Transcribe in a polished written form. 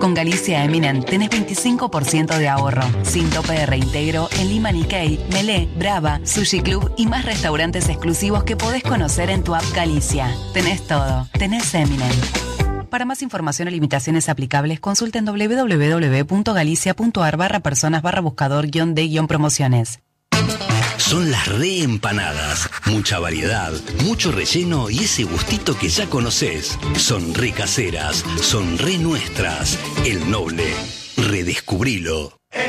Con Galicia Eminent tenés 25% de ahorro, sin tope de reintegro en Lima Nikkei, Melé, Brava, Sushi Club y más restaurantes exclusivos que podés conocer en tu app Galicia. Tenés todo, tenés Eminent. Para más información o limitaciones aplicables, consulten www.galicia.ar/personas/buscador-de-promociones. Son las reempanadas. Mucha variedad, mucho relleno y ese gustito que ya conocés. Son re caseras, son re nuestras. El Noble. Redescubrilo.